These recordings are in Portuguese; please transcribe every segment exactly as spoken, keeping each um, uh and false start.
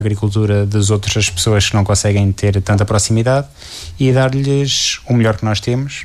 agricultura das outras pessoas que não conseguem ter tanta proximidade e dar-lhes o melhor que nós temos.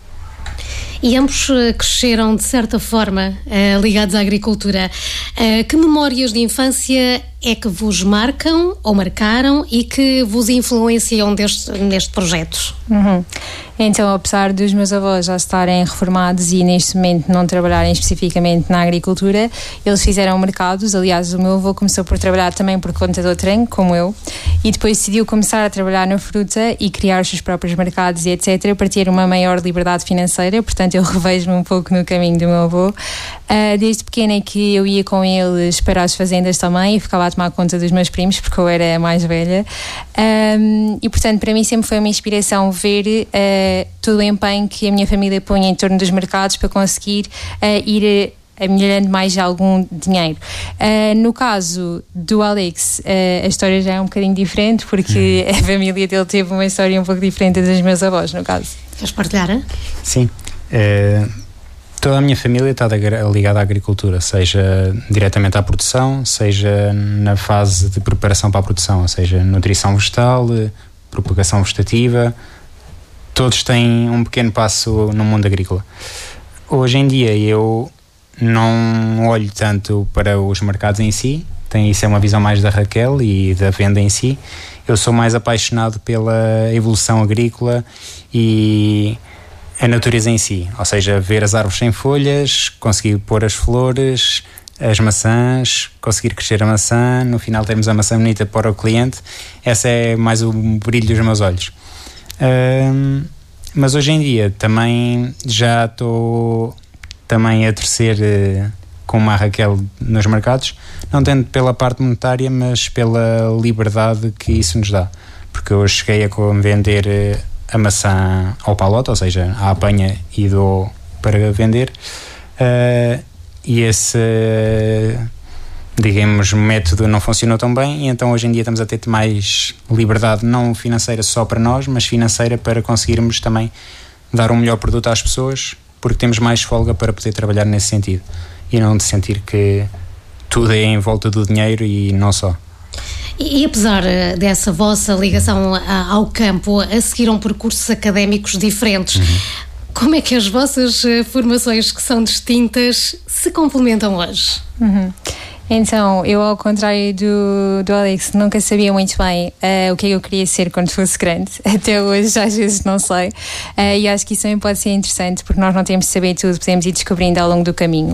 E ambos cresceram, de certa forma, ligados à agricultura. Que memórias de infância é que vos marcam ou marcaram e que vos influenciam deste, neste projeto? Uhum. Então, apesar dos meus avós já estarem reformados e neste momento não trabalharem especificamente na agricultura, eles fizeram mercados. Aliás, o meu avô começou por trabalhar também por conta do trem, como eu, e depois decidiu começar a trabalhar na fruta e criar os seus próprios mercados e etcétera para ter uma maior liberdade financeira. Portanto, eu revejo-me um pouco no caminho do meu avô. Uh, desde pequena é que eu ia com eles para as fazendas também e ficava a tomar conta dos meus primos, porque eu era a mais velha. Um, e, portanto, para mim sempre foi uma inspiração ver uh, todo o empenho que a minha família punha em torno dos mercados para conseguir uh, ir uh, melhorando mais algum dinheiro. Uh, no caso do Alex, uh, a história já é um bocadinho diferente, porque hum. a família dele teve uma história um pouco diferente dos meus avós, no caso. Queres partilhar, hein? Sim. Uh... Toda a minha família está ligada à agricultura, seja diretamente à produção, seja na fase de preparação para a produção, ou seja, nutrição vegetal, propagação vegetativa. Todos têm um pequeno passo no mundo agrícola. Hoje em dia eu não olho tanto para os mercados em si, tem, isso é uma visão mais da Raquel e da venda em si. Eu sou mais apaixonado pela evolução agrícola e a natureza em si, ou seja, ver as árvores sem folhas, conseguir pôr as flores, as maçãs, conseguir crescer a maçã, no final termos a maçã bonita para o cliente. Essa é mais o brilho dos meus olhos. Um, mas hoje em dia também já estou também a terceir uh, como a Raquel nos mercados, não tanto pela parte monetária, mas pela liberdade que isso nos dá, porque eu cheguei a vender uh, a maçã ao palote, ou seja, à apanha e dou para vender, uh, e esse, uh, digamos, método não funcionou tão bem, e então hoje em dia estamos a ter mais liberdade, não financeira só para nós, mas financeira para conseguirmos também dar um melhor produto às pessoas, porque temos mais folga para poder trabalhar nesse sentido, e não de sentir que tudo é em volta do dinheiro e não só. E, e apesar dessa vossa ligação a, ao campo, a seguiram percursos académicos diferentes, uhum. como é que as vossas formações, que são distintas, se complementam hoje? Uhum. Então, eu, ao contrário do, do Alex, nunca sabia muito bem uh, o que é que eu queria ser quando fosse grande. Até hoje, às vezes, não sei. Uh, e acho que isso também pode ser interessante, porque nós não temos de saber tudo, podemos ir descobrindo ao longo do caminho.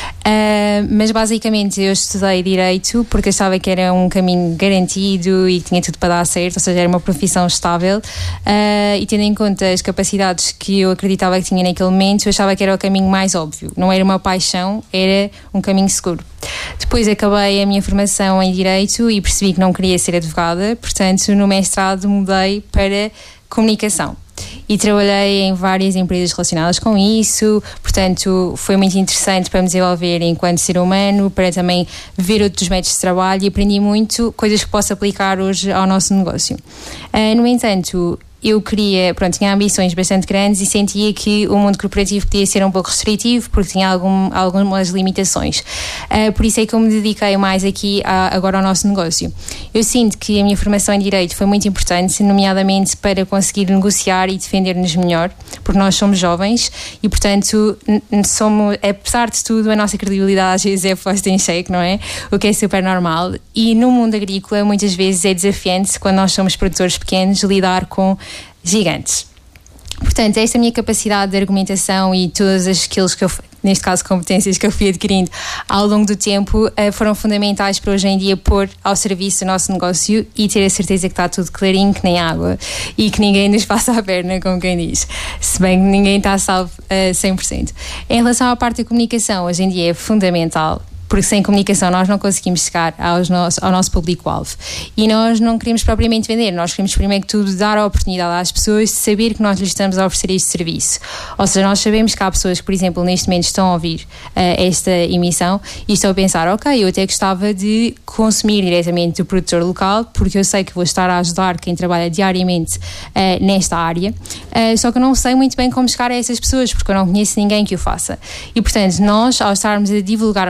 Uh, mas, basicamente, eu estudei Direito porque achava que era um caminho garantido e que tinha tudo para dar certo, ou seja, era uma profissão estável. Uh, e, tendo em conta as capacidades que eu acreditava que tinha naquele momento, eu achava que era o caminho mais óbvio. Não era uma paixão, era um caminho seguro. Depois acabei a minha formação em Direito e percebi que não queria ser advogada, portanto no mestrado mudei para Comunicação e trabalhei em várias empresas relacionadas com isso, portanto foi muito interessante para me desenvolver enquanto ser humano, para também ver outros métodos de trabalho, e aprendi muito coisas que posso aplicar hoje ao nosso negócio. Uh, no entanto, eu queria, pronto, tinha ambições bastante grandes e sentia que o mundo corporativo podia ser um pouco restritivo porque tinha algum, algumas limitações. Uh, por isso é que eu me dediquei mais aqui a, agora ao nosso negócio. Eu sinto que a minha formação em Direito foi muito importante, nomeadamente para conseguir negociar e defender-nos melhor, porque nós somos jovens e, portanto, somos, apesar de tudo, a nossa credibilidade às vezes é posta em xeque, não é? O que é super normal. E no mundo agrícola, muitas vezes é desafiante, quando nós somos produtores pequenos, lidar com gigantes. Portanto, esta minha capacidade de argumentação e todas as skills que eu, neste caso competências que eu fui adquirindo ao longo do tempo, foram fundamentais para hoje em dia pôr ao serviço do nosso negócio e ter a certeza que está tudo clarinho, que nem água, e que ninguém nos passa a perna, como quem diz, se bem que ninguém está salvo a cem por cento. Em relação à parte da comunicação, hoje em dia é fundamental, porque sem comunicação nós não conseguimos chegar aos nosso, ao nosso público-alvo. E nós não queremos propriamente vender, nós queremos primeiro que tudo dar a oportunidade às pessoas de saber que nós lhes estamos a oferecer este serviço. Ou seja, nós sabemos que há pessoas que, por exemplo, neste momento estão a ouvir uh, esta emissão e estão a pensar, ok, eu até gostava de consumir diretamente do produtor local, porque eu sei que vou estar a ajudar quem trabalha diariamente uh, nesta área, uh, só que eu não sei muito bem como chegar a essas pessoas, porque eu não conheço ninguém que o faça. E, portanto, nós, ao estarmos a divulgar o nosso trabalho,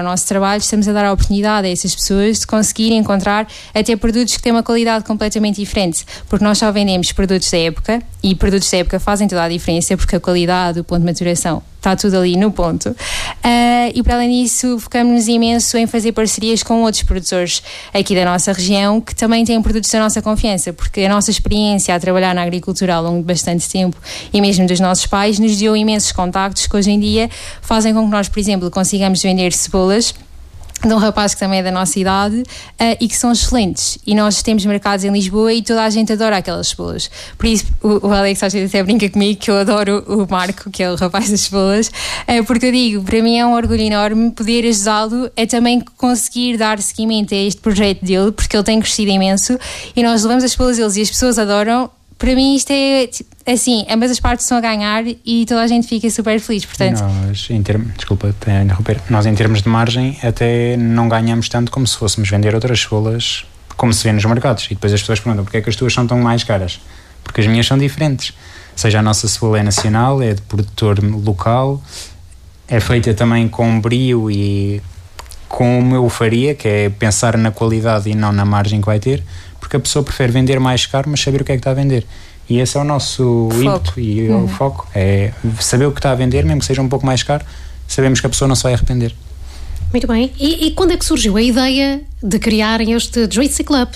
trabalho, estamos a dar a oportunidade a essas pessoas de conseguirem encontrar até produtos que têm uma qualidade completamente diferente, porque nós só vendemos produtos da época, e produtos da época fazem toda a diferença, porque a qualidade, o ponto de maturação, está tudo ali no ponto. Uh, e para além disso, focamos-nos imenso em fazer parcerias com outros produtores aqui da nossa região, que também têm produtos da nossa confiança, porque a nossa experiência a trabalhar na agricultura ao longo de bastante tempo, e mesmo dos nossos pais, nos deu imensos contactos que hoje em dia fazem com que nós, por exemplo, consigamos vender cebolas de um rapaz que também é da nossa idade, uh, e que são excelentes, e nós temos mercados em Lisboa e toda a gente adora aquelas cebolas. Por isso o, o Alex às vezes até brinca comigo que eu adoro o Marco, que é o rapaz das cebolas, uh, porque eu digo, para mim é um orgulho enorme poder ajudá-lo a também conseguir dar seguimento a este projeto dele, porque ele tem crescido imenso e nós levamos as cebolas deles e as pessoas adoram. Para mim isto é assim, ambas as partes estão a ganhar e toda a gente fica super feliz, portanto... Nós, em termos, desculpa te interromper, nós em termos de margem até não ganhamos tanto como se fôssemos vender outras cebolas como se vê nos mercados, e depois as pessoas perguntam porque é que as tuas são tão mais caras, porque as minhas são diferentes, ou seja, a nossa cebola é nacional, é de produtor local, é feita também com brio e como eu faria, que é pensar na qualidade e não na margem que vai ter, porque a pessoa prefere vender mais caro, mas saber o que é que está a vender. E esse é o nosso foco. ímpeto e uhum. o foco é saber o que está a vender, mesmo que seja um pouco mais caro, sabemos que a pessoa não se vai arrepender. Muito bem. E, e quando é que surgiu a ideia de criarem este Juicy Club?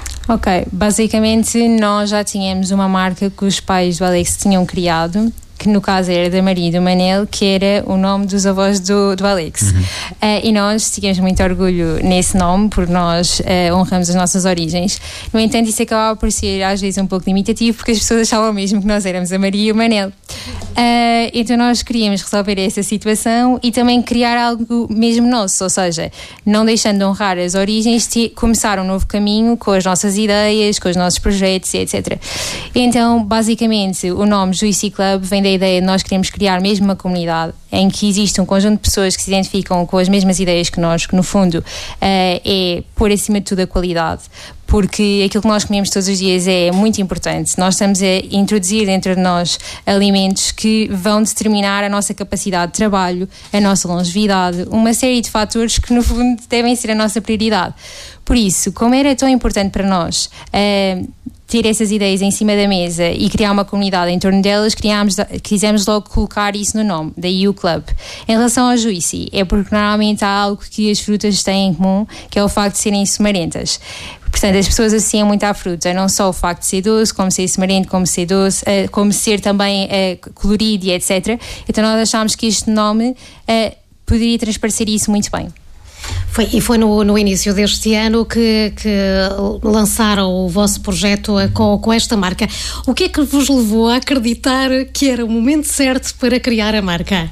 Ok, basicamente nós já tínhamos uma marca que os pais do Alex tinham criado, que no caso era da Maria e do Manel, que era o nome dos avós do, do Alex. Uhum. Uh, e nós tínhamos muito orgulho nesse nome, porque nós uh, honramos as nossas origens. No entanto, isso acabava por ser às vezes um pouco limitativo, porque as pessoas achavam mesmo que nós éramos a Maria e o Manel. Uh, então nós queríamos resolver essa situação e também criar algo mesmo nosso, ou seja, não deixando de honrar as origens, te, começar um novo caminho com as nossas ideias, com os nossos projetos, etcétera. Então, basicamente, o nome Juicy Club vem da ideia de nós queremos criar mesmo uma comunidade em que existe um conjunto de pessoas que se identificam com as mesmas ideias que nós, que no fundo uh, é pôr acima de tudo a qualidade, porque aquilo que nós comemos todos os dias é muito importante. Nós estamos a introduzir dentro de nós alimentos que vão determinar a nossa capacidade de trabalho, a nossa longevidade, uma série de fatores que no fundo devem ser a nossa prioridade. Por isso, como era tão importante para nós uh, ter essas ideias em cima da mesa e criar uma comunidade em torno delas, criámos, quisemos logo colocar isso no nome, daí o Club. Em relação ao Juicy, é porque normalmente há algo que as frutas têm em comum, que é o facto de serem sumarentas. Portanto, as pessoas associam muito à fruta, não só o facto de ser doce, como ser sumarento, como ser doce, uh, como ser também uh, colorido e etcétera. Então nós achámos que este nome uh, poderia transparecer isso muito bem. Foi, e foi no, no início deste ano que, que lançaram o vosso projeto com, com esta marca. O que é que vos levou a acreditar que era o momento certo para criar a marca?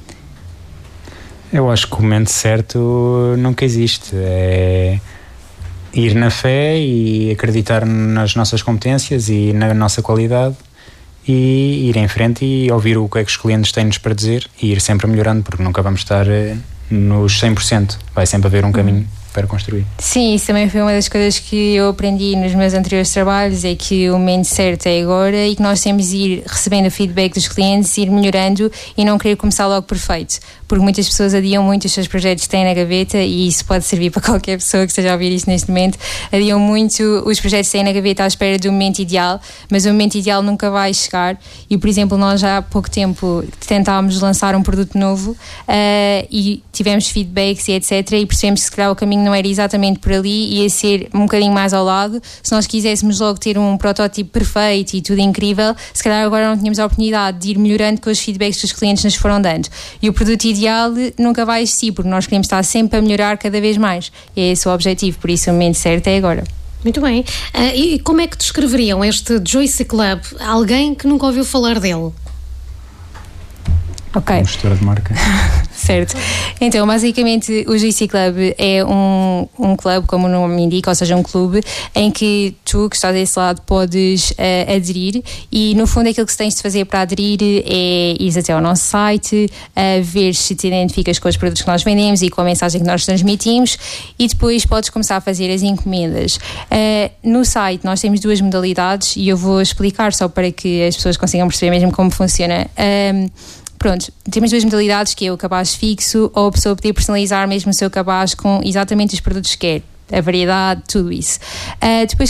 Eu acho que o momento certo nunca existe. É ir na fé e acreditar nas nossas competências e na nossa qualidade e ir em frente e ouvir o que é que os clientes têm-nos para dizer e ir sempre melhorando, porque nunca vamos estar nos cem por cento, vai sempre haver um caminho para construir. Sim, isso também foi uma das coisas que eu aprendi nos meus anteriores trabalhos, é que o momento certo é agora e que nós temos de ir recebendo feedback dos clientes, ir melhorando e não querer começar logo perfeito, porque muitas pessoas adiam muito os seus projetos que têm na gaveta e isso pode servir para qualquer pessoa que esteja a ouvir isto neste momento, adiam muito os projetos que têm na gaveta à espera do momento ideal, mas o momento ideal nunca vai chegar e, por exemplo, nós já há pouco tempo tentámos lançar um produto novo uh, e tivemos feedbacks e etcétera e percebemos que se calhar o caminho não era exatamente por ali, ia ser um bocadinho mais ao lado. Se nós quiséssemos logo ter um protótipo perfeito e tudo incrível, se calhar agora não tínhamos a oportunidade de ir melhorando com os feedbacks que os clientes nos foram dando. E o produto ideal nunca vai existir, porque nós queremos estar sempre a melhorar cada vez mais. E é esse o objetivo, por isso o momento certo é agora. Muito bem. Uh, e como é que descreveriam este Juicy Club? Alguém que nunca ouviu falar dele? Ok. Um gestor de marca. Certo. Então, basicamente, o Juicy Club é um, um clube, como o nome indica, ou seja, um clube em que tu, que estás desse lado, podes uh, aderir e, no fundo, aquilo que tens de fazer para aderir é ir até ao nosso site, uh, ver se te identificas com os produtos que nós vendemos e com a mensagem que nós transmitimos e depois podes começar a fazer as encomendas. Uh, no site nós temos duas modalidades e eu vou explicar só para que as pessoas consigam perceber mesmo como funciona. Um, Pronto, temos duas modalidades, que é o cabaz fixo ou a pessoa poder personalizar mesmo o seu cabaz com exatamente os produtos que quer. A variedade, tudo isso. Uh, depois